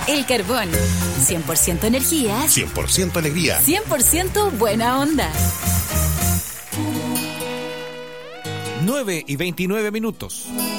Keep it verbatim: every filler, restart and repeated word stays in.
El Carbón. cien por ciento energía. cien por ciento alegría. cien por ciento buena onda. nueve y veintinueve minutos.